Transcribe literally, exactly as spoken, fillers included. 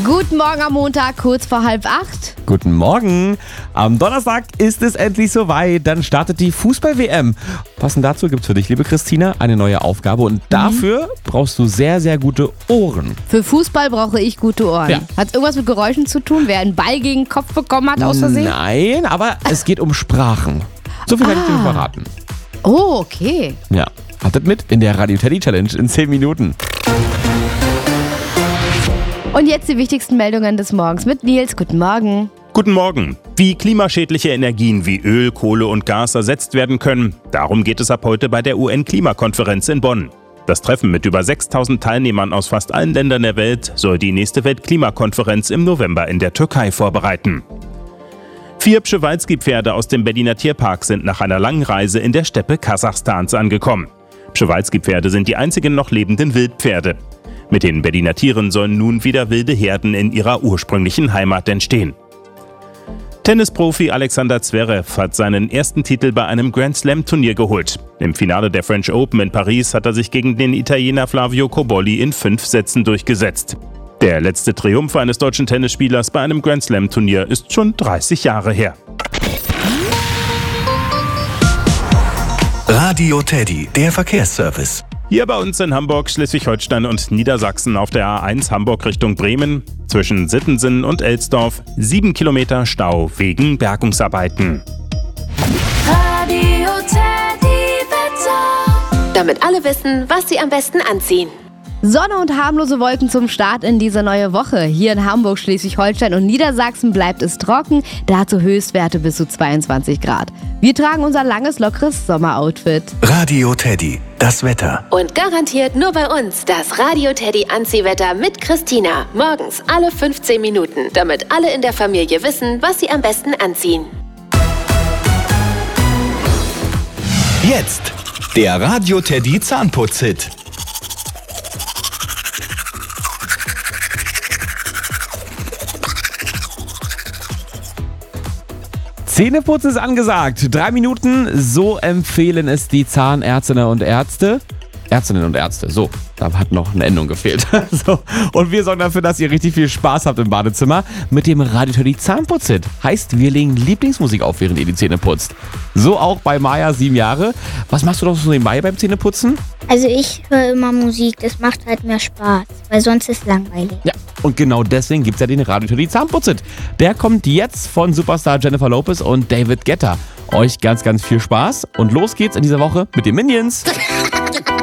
Guten Morgen am Montag, kurz vor halb acht. Guten Morgen. Am Donnerstag ist es endlich soweit. Dann startet die Fußball-W M. Passend dazu gibt es für dich, liebe Christina, eine neue Aufgabe. Und dafür brauchst du sehr, sehr gute Ohren. Für Fußball brauche ich gute Ohren. Ja. Hat es irgendwas mit Geräuschen zu tun? Wer einen Ball gegen den Kopf bekommen hat aus Versehen? Nein, aber es geht um Sprachen. So viel kann ich dir verraten. Oh, okay. Ja, haltet mit in der Radio Teddy Challenge in zehn Minuten. Und jetzt die wichtigsten Meldungen des Morgens mit Nils. Guten Morgen. Guten Morgen. Wie klimaschädliche Energien wie Öl, Kohle und Gas ersetzt werden können, darum geht es ab heute bei der U N-Klimakonferenz in Bonn. Das Treffen mit über sechstausend Teilnehmern aus fast allen Ländern der Welt soll die nächste Weltklimakonferenz im November in der Türkei vorbereiten. Vier Przewalski-Pferde aus dem Berliner Tierpark sind nach einer langen Reise in der Steppe Kasachstans angekommen. Przewalski-Pferde sind die einzigen noch lebenden Wildpferde. Mit den Berliner Tieren sollen nun wieder wilde Herden in ihrer ursprünglichen Heimat entstehen. Tennisprofi Alexander Zverev hat seinen ersten Titel bei einem Grand-Slam-Turnier geholt. Im Finale der French Open in Paris hat er sich gegen den Italiener Flavio Cobolli in fünf Sätzen durchgesetzt. Der letzte Triumph eines deutschen Tennisspielers bei einem Grand-Slam-Turnier ist schon dreißig Jahre her. Radio Teddy, der Verkehrsservice. Hier bei uns in Hamburg, Schleswig-Holstein und Niedersachsen auf der A eins Hamburg Richtung Bremen. Zwischen Sittensen und Elsdorf sieben Kilometer Stau wegen Bergungsarbeiten. Radio Teddy Wetter. Damit alle wissen, was sie am besten anziehen. Sonne und harmlose Wolken zum Start in diese neue Woche. Hier in Hamburg, Schleswig-Holstein und Niedersachsen bleibt es trocken, dazu Höchstwerte bis zu zweiundzwanzig Grad. Wir tragen unser langes, lockeres Sommeroutfit. Radio Teddy, das Wetter. Und garantiert nur bei uns das Radio Teddy Anziehwetter mit Christina. Morgens alle fünfzehn Minuten, damit alle in der Familie wissen, was sie am besten anziehen. Jetzt der Radio Teddy Zahnputz-Hit. Zähneputzen ist angesagt. Drei Minuten, so empfehlen es die Zahnärztinnen und Ärzte. Ärztinnen und Ärzte, so, da hat noch eine Endung gefehlt. so. Und wir sorgen dafür, dass ihr richtig viel Spaß habt im Badezimmer mit dem Radio Teddy Zahnputz-Hit. Heißt, wir legen Lieblingsmusik auf, während ihr die Zähne putzt. So auch bei Maja, sieben Jahre. Was machst du doch so nebenbei beim Zähneputzen? Also ich höre immer Musik, das macht halt mehr Spaß, weil sonst ist es langweilig. Ja, und genau deswegen gibt es ja den Radio Teddy Zahnputz-Hit. Der kommt jetzt von Superstar Jennifer Lopez und David Guetta. Euch ganz, ganz viel Spaß und los geht's in dieser Woche mit den Minions.